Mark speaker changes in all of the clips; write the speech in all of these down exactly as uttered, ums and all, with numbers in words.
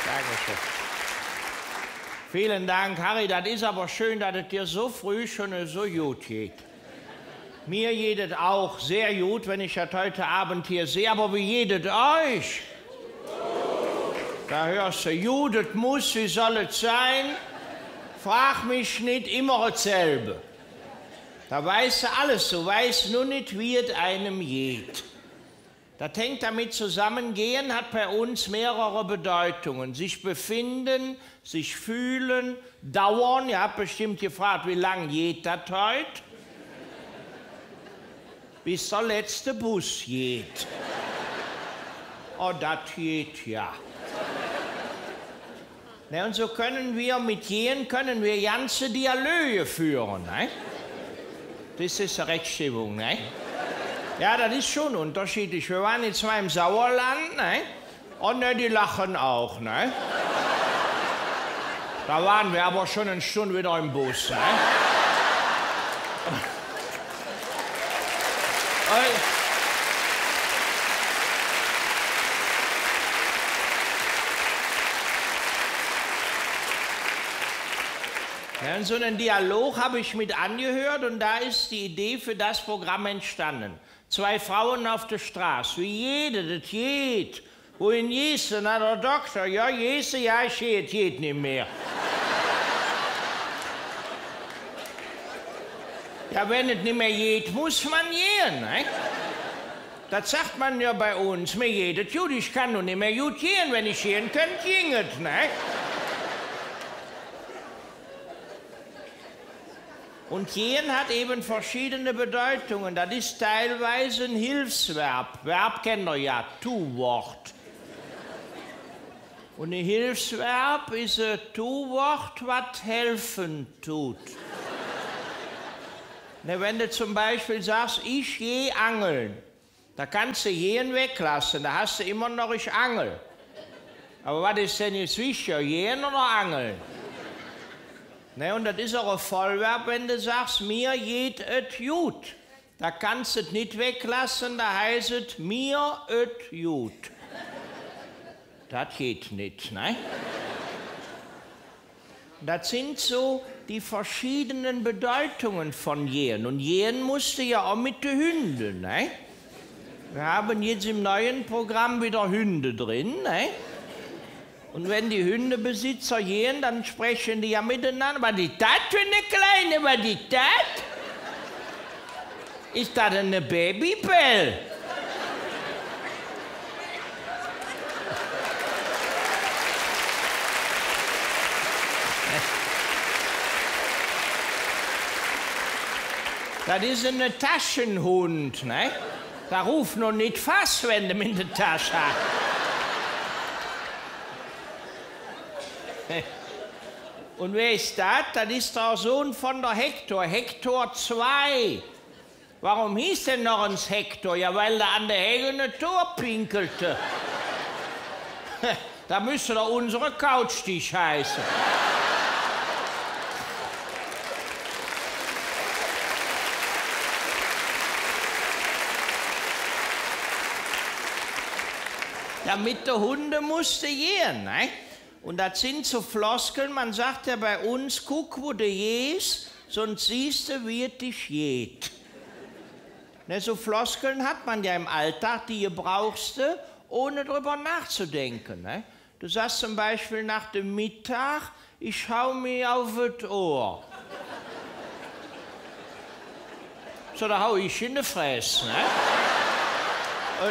Speaker 1: Dankeschön. Vielen Dank, Harry. Das ist aber schön, dass es dir so früh schon so gut geht. Mir geht es auch sehr gut, wenn ich das heute Abend hier sehe. Aber wie geht es euch? Da hörst du, gut, es muss, wie soll es sein? Frag mich nicht immer dasselbe. Da weißt du alles, du weißt nur nicht, wie es einem geht. Das hängt damit zusammen, gehen hat bei uns mehrere Bedeutungen. Sich befinden, sich fühlen, dauern. Ihr habt bestimmt gefragt, wie lange geht das heute? Bis der letzte Bus geht. Oh, das geht ja. Ne, und so können wir mit gehen, können wir ganze Dialoge führen. Ne? Das ist eine Rechtschreibung, ne? Ja, das ist schon unterschiedlich. Wir waren jetzt mal im Sauerland, ne? Und ne, die lachen auch, ne? Da waren wir aber schon eine Stunde wieder im Bus, ne? Ja, so einen Dialog habe ich mit angehört und da ist die Idee für das Programm entstanden. Zwei Frauen auf der Straße, wie jede, das geht. Wohin gehst du? Na, der Doktor. Ja, gehst du? Ja, ich geht, geht nicht mehr. Ja, wenn es nicht mehr geht, muss man gehen, ne? Das sagt man ja bei uns. Mir geht es gut, ich kann nur nicht mehr gut gehen. Wenn ich gehen könnte, ging es, ne? Und gehen hat eben verschiedene Bedeutungen. Das ist teilweise ein Hilfsverb. Verb kennt ihr ja, Tu-Wort. Und ein Hilfsverb ist ein Tu-Wort, was helfen tut. Ne, wenn du zum Beispiel sagst, ich gehe angeln, da kannst du gehen weglassen, da hast du immer noch ich angel. Aber was ist denn jetzt wichtiger, gehen oder angeln? Ne, und das ist auch ein Vollverb, wenn du sagst, mir geht es gut. Da kannst du es nicht weglassen, da heißt es, mir et gut. Das geht nicht, ne? Das sind so die verschiedenen Bedeutungen von gehen. Und gehen musste ja auch mit den Hunden, ne? Wir haben jetzt im neuen Programm wieder Hunde drin, ne? Und wenn die Hundebesitzer gehen, dann sprechen die ja miteinander. Was ist das für eine Kleine? Was ist das? Ist das eine Babybell? Das ist ein Taschenhund, ne? Da ruft noch nicht fast, wenn du ihn in der Tasche hast. Und wer ist das? Das ist der Sohn von der Hektor, Hektor zwei. Warum hieß denn noch uns Hektor? Ja, weil er an der Hege eine Tor pinkelte. Da müsste doch unsere Couchtisch heißen. Damit der Hunde musste gehen, ne? Und das sind so Floskeln, man sagt ja bei uns, guck, wo du gehst, sonst siehst du, wie es dich geht. Ne, so Floskeln hat man ja im Alltag, die brauchst du, ohne drüber nachzudenken. Ne? Du sagst zum Beispiel nach dem Mittag, ich schau mir auf das Ohr. So, da hau ich in die Fresse. Ne? Und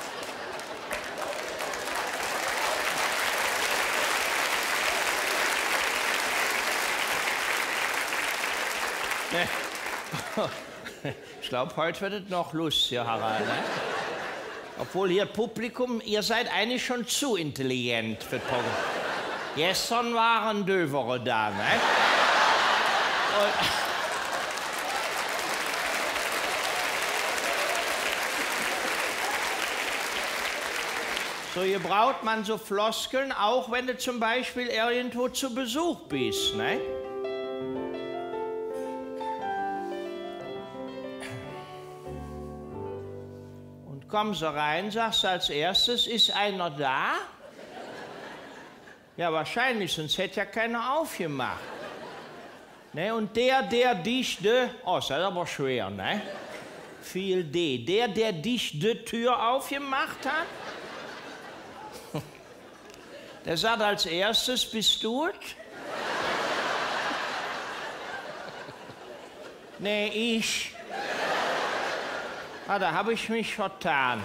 Speaker 1: ich glaube, heute wird es noch lustig, Harald. Ne? Obwohl hier Publikum, ihr seid eigentlich schon zu intelligent für das Programm. Gestern waren Dövere da, ne? Und so, hier braucht man so Floskeln, auch wenn du zum Beispiel irgendwo zu Besuch bist, ne? Kommst du rein, sagst als erstes, ist einer da? Ja, wahrscheinlich, sonst hätte ja keiner aufgemacht. Ne, und der, der dich de, oh, das ist aber schwer, ne? Viel D. Der, der dich de Tür aufgemacht hat, der sagt als erstes, bist du es? Nee, ich. Ah, da habe ich mich vertan.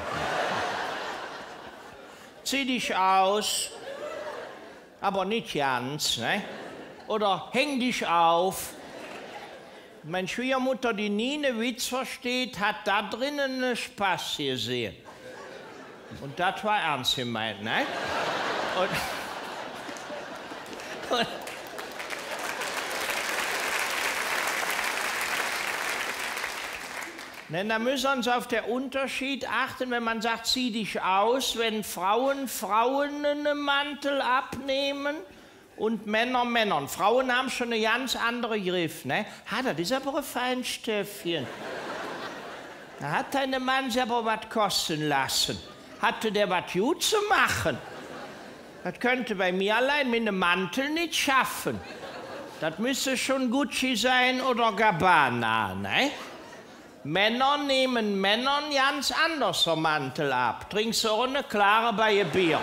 Speaker 1: Zieh dich aus, aber nicht ganz, ne? Oder häng dich auf. Meine Schwiegermutter, die nie einen Witz versteht, hat da drinnen einen Spaß gesehen. Und das war ernst gemeint, ne? Und, und Denn da müssen wir uns auf den Unterschied achten, wenn man sagt, zieh dich aus, wenn Frauen Frauen einen Mantel abnehmen und Männer Männern. Frauen haben schon einen ganz anderen Griff, ne? Ha, das ist aber ein Feinstöffchen. Da hat deine Mann sich aber was kosten lassen. Hatte der was gut zu machen? Das könnte bei mir allein mit einem Mantel nicht schaffen. Das müsste schon Gucci sein oder Gabbana, ne? Männer nehmen Männern ganz anders den Mantel ab. Trinkst du auch eine klare bei ihr Bier.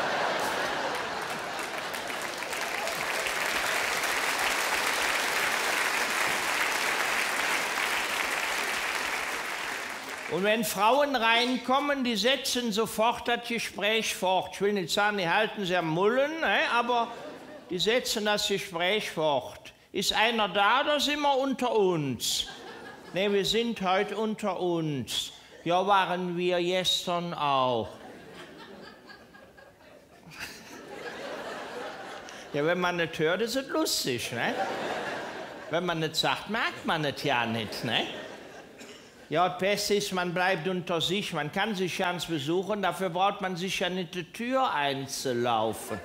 Speaker 1: Und wenn Frauen reinkommen, die setzen sofort das Gespräch fort. Ich will nicht sagen, die halten sie am Mullen, ne, aber die setzen das Gespräch fort. Ist einer da oder sind wir unter uns? Ne, wir sind heute unter uns. Ja, waren wir gestern auch. Ja, wenn man nicht hört, ist es lustig, ne? Wenn man nicht sagt, merkt man es ja nicht, ne? Ja, das Beste ist, man bleibt unter sich, man kann sich ganz besuchen, dafür braucht man sich ja nicht die Tür einzulaufen.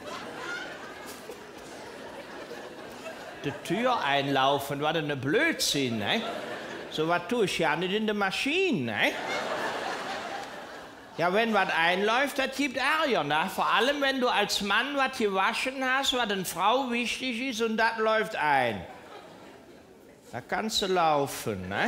Speaker 1: Die Tür einlaufen, war denn ein Blödsinn, ne? So was tue ich ja nicht in der Maschine, ne? Ja, wenn was einläuft, das gibt Ärger, ne? Vor allem, wenn du als Mann was gewaschen hast, was eine Frau wichtig ist und das läuft ein. Da kannst du laufen, ne?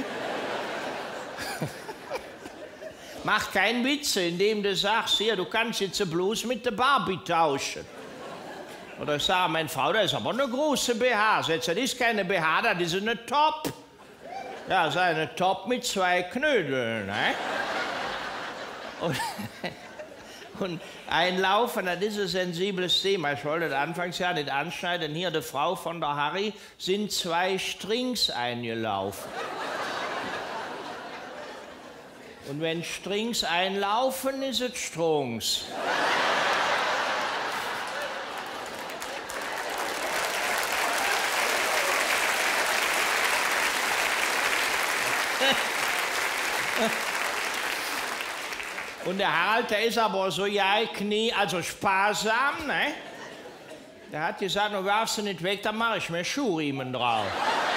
Speaker 1: Mach keinen Witze, indem du sagst, hier, du kannst jetzt bloß mit der Barbie tauschen. Oder ich sage, meine Frau, das ist aber eine große B H. Das ist keine B H, das ist eine Top. Ja, das ist eine Top mit zwei Knödeln, ne? Und, und einlaufen, das ist ein sensibles Thema. Ich wollte das anfangs ja nicht anschneiden. Hier, die Frau von der Harry, sind zwei Strings eingelaufen. Und wenn Strings einlaufen, ist es Strunks. Und der Harald, der ist aber so, ja, Knie, also sparsam, ne? Der hat gesagt, du werfst du nicht weg, dann mache ich mir Schuhriemen drauf.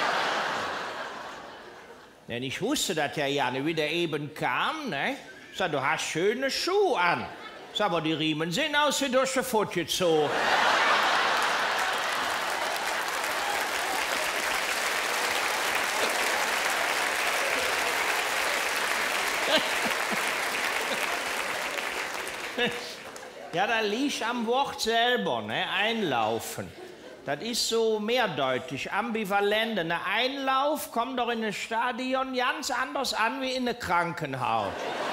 Speaker 1: Denn ich wusste das ja ja nicht, wie der eben kam, ne? Ich sag, du hast schöne Schuhe an. Ich sag, aber die Riemen sehen aus wie durch den Futt gezogen. Ja, da liegt am Wort selber, ne? Einlaufen. Das ist so mehrdeutig, ambivalent. Ein Einlauf kommt doch in ein Stadion ganz anders an wie in ein Krankenhaus.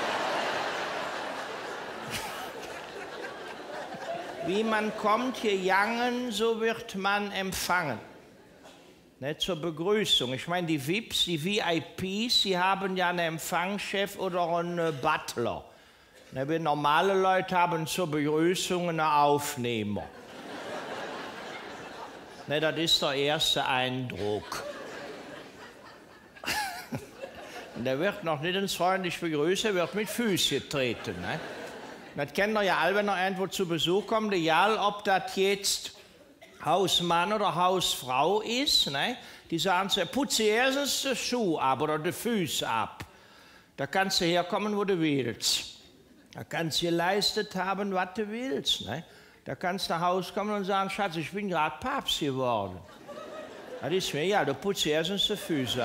Speaker 1: Wie man kommt hier gegangen, so wird man empfangen. Ne, zur Begrüßung. Ich meine, die V I Ps, die V I Ps, die haben ja einen Empfangschef oder einen Butler. Ne, wir normale Leute haben zur Begrüßung einen Aufnehmer. Ne, das ist der erste Eindruck. Und der wird noch nicht ins freundlich begrüßen, wird mit Füßen getreten. Ne? Das kennt ihr ja alle, wenn ihr irgendwo zu Besuch kommt, egal ob das jetzt Hausmann oder Hausfrau ist. Ne? Die sagen so, putze erstens den Schuh ab oder die Füße ab. Da kannst du herkommen, wo du willst. Da kannst du geleistet haben, was du willst. Ne? Da kannst du nach Hause kommen und sagen, Schatz, ich bin gerade Papst geworden. Das ist mir, ja, du putzt erstens die Füße.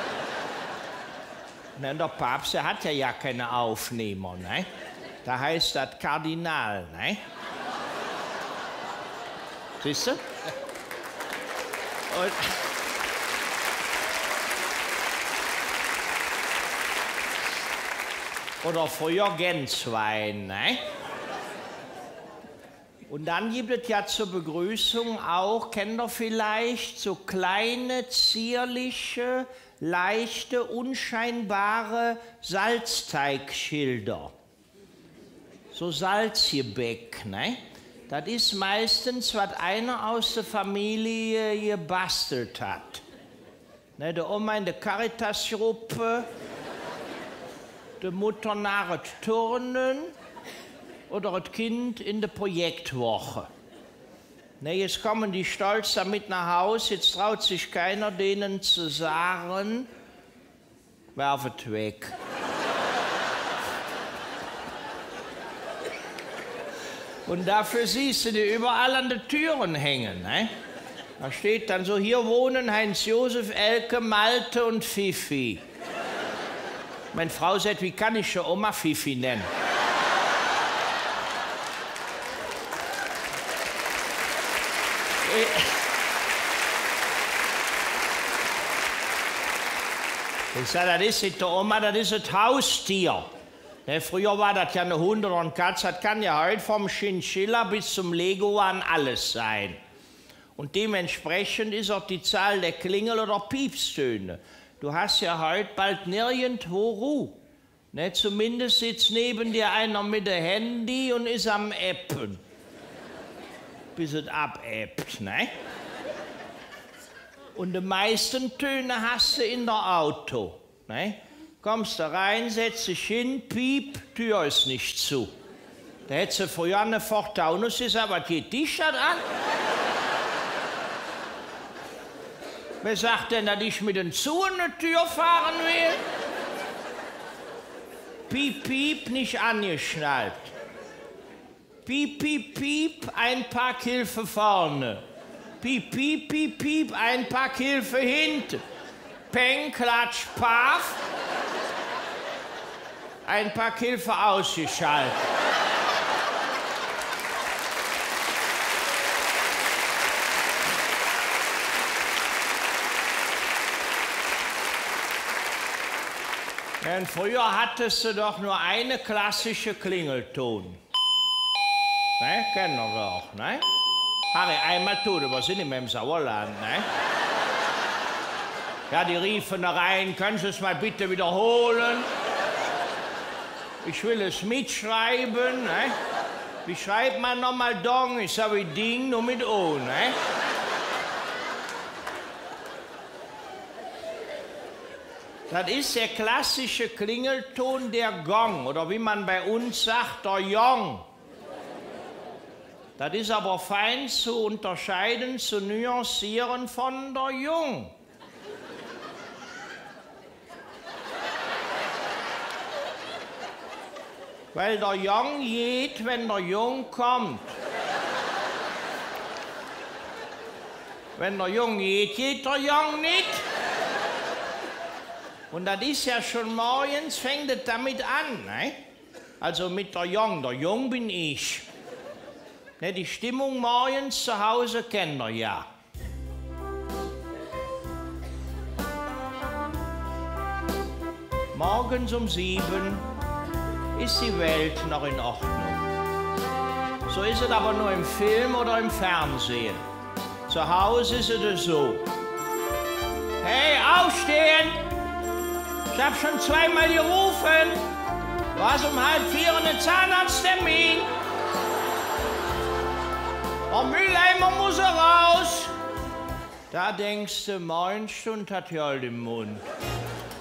Speaker 1: Na, der Papst, der hat ja ja keine Aufnehmer, ne? Da heißt das Kardinal, ne? Siehst du? Und oder früher Gänswein, ne? Und dann gibt es ja zur Begrüßung auch, kennt ihr vielleicht, so kleine, zierliche, leichte, unscheinbare Salzteigschilder. So Salzgebäck, ne? Das ist meistens, was einer aus der Familie gebastelt hat. Ne, der Oma in der Caritas-Gruppe, die Mutter nach dem Turnen oder das Kind in der Projektwoche. Ne, jetzt kommen die stolz damit nach Hause, jetzt traut sich keiner denen zu sagen, werfet weg. Und dafür siehst du die überall an den Türen hängen. Ne? Da steht dann so, hier wohnen Heinz-Josef, Elke, Malte und Fifi. Meine Frau sagt, wie kann ich schon Oma Fifi nennen? Ich sage, das ist nicht der Oma, das ist das Haustier. Ne, früher war das ja eine Hund oder ein Katz, das kann ja heute vom Chinchilla bis zum Leguan alles sein. Und dementsprechend ist auch die Zahl der Klingel- oder Piepstöne. Du hast ja heute bald nirgendwo Ruhe. Ne, zumindest sitzt neben dir einer mit dem Handy und ist am Appen. Bis es abebbt, ne? Und die meisten Töne hast du in der Auto, ne? Kommst da rein, setzt dich hin, piep, Tür ist nicht zu. Da hättest du früher eine Ford Taunus gesagt, was geht dich das an? Wer sagt denn, dass ich mit den Zu in die Tür fahren will? Piep, piep, nicht angeschnallt. Piep, piep, piep, ein Pack Hilfe vorne. Piep, piep, piep, piep, ein Pack Hilfe hinten. Peng, klatsch, paf. Ein Pack Hilfe ausgeschaltet. Denn früher hattest du doch nur eine klassische Klingelton. Ne? Kennen wir doch, ne? Harry, einmal tun, wir sind nicht mehr im Sauerland, ne? Ja, die riefen da rein, können Sie es mal bitte wiederholen? Ich will es mitschreiben, ne? Wie schreibt man nochmal Dong? Ich sage Ding, nur mit O, ne? Das ist der klassische Klingelton, der Gong, oder wie man bei uns sagt, der Jong. Das ist aber fein zu unterscheiden, zu nuancieren von der Jung. Weil der Jong geht, wenn der Jung kommt. Wenn der Jung geht, geht der Jong nicht. Und das ist ja schon morgens, fängt es damit an, ne? Also mit der Jong. Der Jung bin ich. Ne, die Stimmung morgens zu Hause kennt ihr ja. Morgens um sieben ist die Welt noch in Ordnung. So ist es aber nur im Film oder im Fernsehen. Zu Hause ist es so. Hey, aufstehen! Ich hab schon zweimal gerufen. Du hast um halb vier einen Zahnarzttermin. Der Mülleimer muss raus. Da denkst du, neun Stunden hat Joll im Mund.